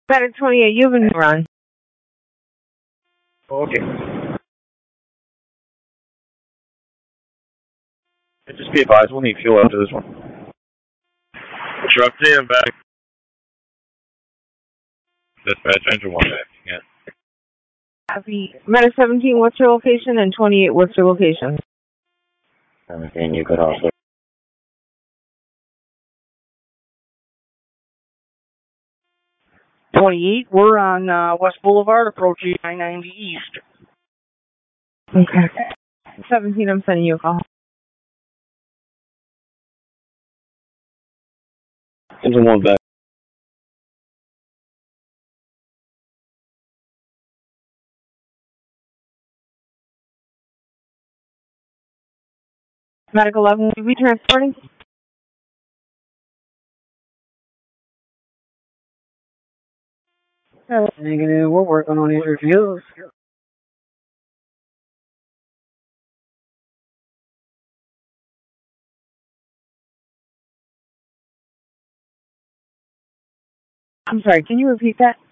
Medic 28, you have a new run. Okay. Just be advised, we'll need fuel after this one. Truck J, I'm back. Dispatch, engine 1 back. Yeah. Copy. Medic 17, what's your location? And 28, what's your location? 17, you could also. 28, we're on West Boulevard, approaching I-90 East. Okay. 17, I'm sending you a call. Engine 1 back. Medic 11, will you be transporting? Negative, we're working on these reviews. I'm sorry, can you repeat that?